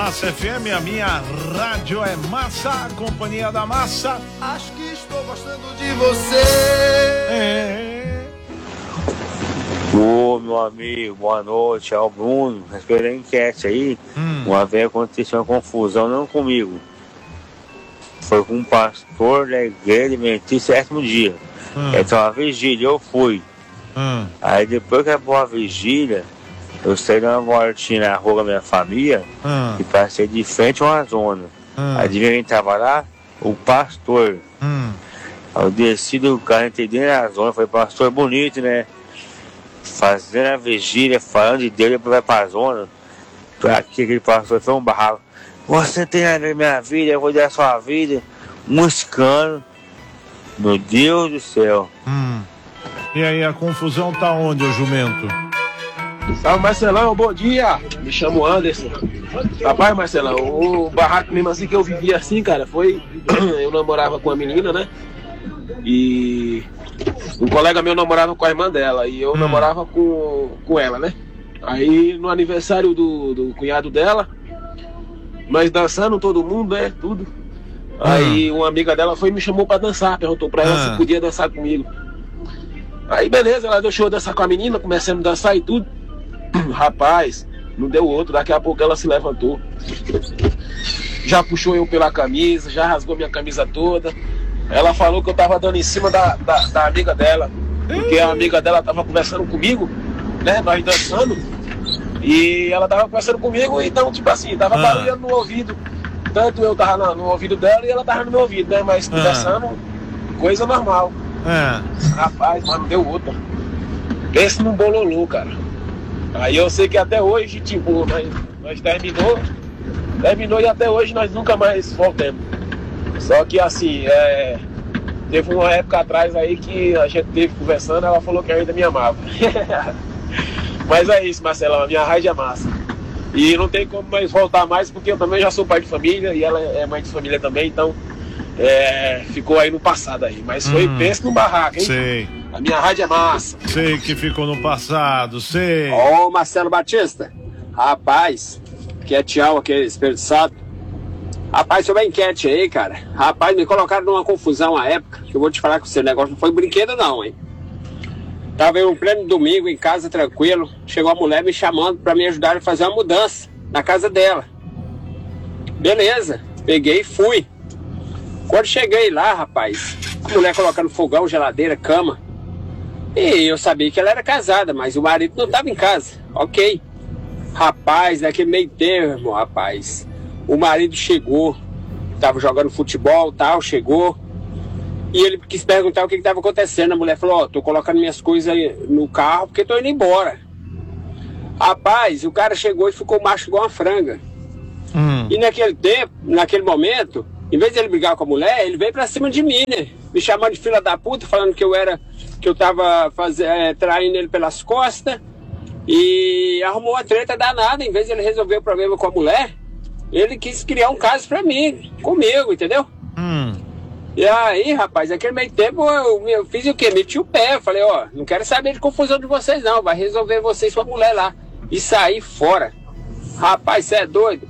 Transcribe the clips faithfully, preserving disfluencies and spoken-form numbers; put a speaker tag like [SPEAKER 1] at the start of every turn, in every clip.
[SPEAKER 1] Massa F M, a minha rádio é massa, a companhia da massa.
[SPEAKER 2] Acho que estou gostando de você.
[SPEAKER 1] É.
[SPEAKER 3] Ô, meu amigo, boa noite, é o Bruno. Respeito a enquete aí. Hum. Uma vez aconteceu uma confusão, não comigo. Foi com um pastor da igreja adventista sétimo dia. Hum. Então a vigília eu fui. Hum. Aí depois que acabou a vigília, eu saí dando uma voltinha na rua com a minha família hum. e passei de frente a uma zona. Hum. Aí adivinha quem tava lá? O pastor. Hum. Aí eu desci do carro, entrei dentro da zona, foi pastor bonito, né? Fazendo a vigília, falando de Deus, depois vai pra zona. Pra que aquele pastor foi um barraco. Você tem nada na minha vida, eu vou dar a sua vida. Muscando. Meu Deus do céu.
[SPEAKER 1] Hum. E aí, a confusão tá onde, ô jumento?
[SPEAKER 4] Salve, Marcelão, bom dia. Me chamo Anderson. Rapaz, Marcelão, o barraco mesmo assim que eu vivia assim, cara, foi... Eu namorava com a menina, né? E... um colega meu namorava com a irmã dela e eu hum. namorava com, com ela, né? Aí no aniversário do, do cunhado dela, nós dançando todo mundo, né? Tudo. Hum. Aí uma amiga dela foi e me chamou pra dançar, perguntou pra ela hum. se podia dançar comigo. Aí beleza, ela deixou eu dançar com a menina, começamos a dançar e tudo. Rapaz, não deu outro, daqui a pouco ela se levantou. Já puxou eu pela camisa, já rasgou minha camisa toda. Ela falou que eu tava dando em cima da, da, da amiga dela, porque a amiga dela tava conversando comigo, né, nós dançando, e ela tava conversando comigo, então, tipo assim, tava ah. barulhando no ouvido, tanto eu tava no, no ouvido dela e ela tava no meu ouvido, né, mas conversando, ah. coisa normal. Ah. Rapaz, mas não deu outra. Pensa num bololô, cara. Aí eu sei que até hoje, tipo, nós, nós terminou, terminou e até hoje nós nunca mais voltamos. Só que assim, é, teve uma época atrás aí que a gente teve conversando, ela falou que ainda me amava. Mas é isso, Marcelão, a minha raiz é massa. E não tem como mais voltar mais, porque eu também já sou pai de família e ela é mãe de família também, então é, ficou aí no passado aí. Mas foi hum, pensa no barraco, hein?
[SPEAKER 1] Sei.
[SPEAKER 4] A minha rádio é massa.
[SPEAKER 1] Sei que ficou no passado, sei.
[SPEAKER 5] Ô, Marcelo Batista, rapaz, que é tchau aquele Espírito Santo. Rapaz, sobre a enquete aí, cara. Rapaz, me colocaram numa confusão à época, que eu vou te falar que o seu negócio não foi brinquedo não, hein. Tava eu um pleno domingo em casa, tranquilo. Chegou a mulher me chamando pra me ajudar a fazer uma mudança na casa dela. Beleza, peguei e fui. Quando cheguei lá, rapaz, a mulher colocando fogão, geladeira, cama. E eu sabia que ela era casada, mas o marido não tava em casa. Ok. Rapaz, naquele meio termo, rapaz, o marido chegou, tava jogando futebol e tal, chegou, e ele quis perguntar o que estava acontecendo. A mulher falou, ó, oh, tô colocando minhas coisas no carro porque tô indo embora. Rapaz, o cara chegou e ficou macho igual uma franga. Hum. E naquele tempo, naquele momento, em vez de ele brigar com a mulher, ele veio pra cima de mim, né? Me chamando de filha da puta, falando que eu era, que eu tava faz, é, traindo ele pelas costas, e arrumou uma treta danada. Em vez de ele resolver o problema com a mulher, ele quis criar um caso pra mim, comigo, entendeu? Hum. E aí, rapaz, naquele meio tempo eu, eu fiz o quê? Meti o pé, eu falei, ó, não quero saber de confusão de vocês não, vai resolver vocês com a mulher lá. E saí fora. Rapaz, você é doido?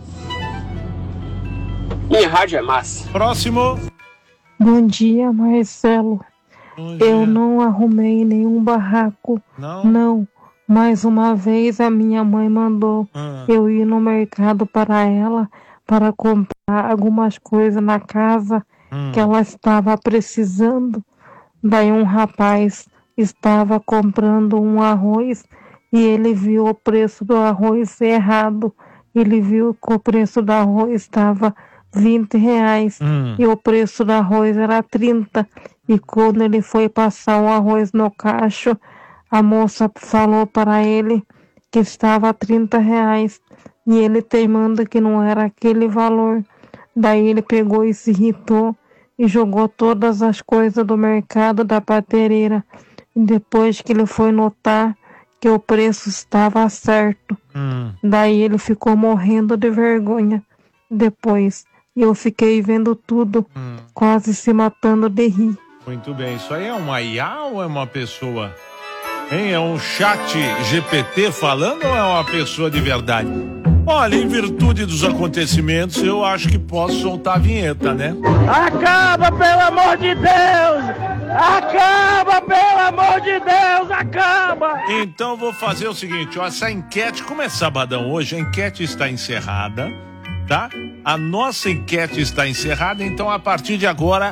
[SPEAKER 5] Minha rádio é massa.
[SPEAKER 1] Próximo.
[SPEAKER 6] Bom dia, Marcelo. Bom dia. Eu não arrumei nenhum barraco, não. não. Mais uma vez a minha mãe mandou ah. eu ir no mercado para ela, para comprar algumas coisas na casa hum. que ela estava precisando. Daí um rapaz estava comprando um arroz e ele viu o preço do arroz errado. Ele viu que o preço do arroz estava vinte reais hum. e o preço do arroz era trinta. E quando ele foi passar o arroz no caixa, a moça falou para ele que estava a trinta reais e ele teimando que não era aquele valor. Daí ele pegou e se irritou e jogou todas as coisas do mercado da prateleira. E depois que ele foi notar que o preço estava certo, hum. daí ele ficou morrendo de vergonha. Depois eu fiquei vendo tudo, hum. quase se matando de rir.
[SPEAKER 1] Muito bem, isso aí é uma I A ou é uma pessoa? Hein? É um chat G P T falando ou é uma pessoa de verdade? Olha, em virtude dos acontecimentos, eu acho que posso soltar a vinheta, né?
[SPEAKER 7] Acaba, pelo amor de Deus! Acaba, pelo amor de Deus! Acaba!
[SPEAKER 1] Então vou fazer o seguinte, ó, essa enquete, como é sabadão hoje, a enquete está encerrada, tá? A nossa enquete está encerrada, então a partir de agora,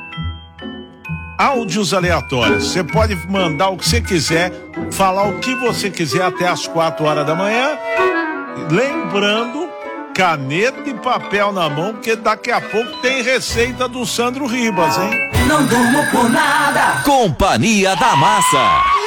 [SPEAKER 1] áudios aleatórios. Você pode mandar o que você quiser, falar o que você quiser até as quatro horas da manhã. Lembrando, caneta e papel na mão, porque daqui a pouco tem receita do Sandro Ribas, hein?
[SPEAKER 8] Não durmo por nada. Companhia da Massa.